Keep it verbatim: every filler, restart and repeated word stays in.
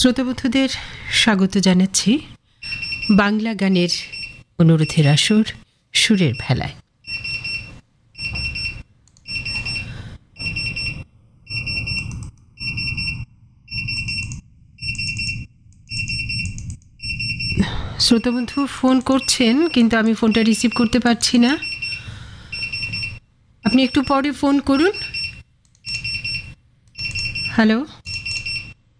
শ্রোতাবন্ধুদের স্বাগত জানাচ্ছি বাংলা গানের অনুরোধের আসর সুরের ভেলায়। শ্রোতাবন্ধু ফোন করছেন, কিন্তু আমি ফোনটা রিসিভ করতে পারছি না। আপনি একটু পরে ফোন করুন। হ্যালো।